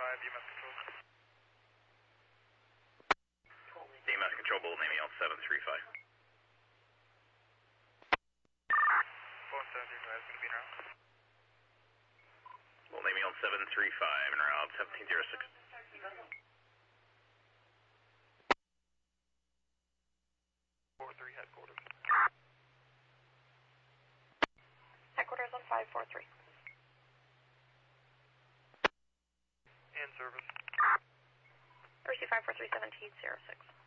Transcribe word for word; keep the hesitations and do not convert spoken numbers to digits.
five, E M S Control. E M S Control, Bull naming on seven three five. Bull seven three five is going to be in route. Bull naming on seven three five and route seventeen zero six. four three headquarters. Headquarters on five four three. In service. Mercy five four three seventeen zero six.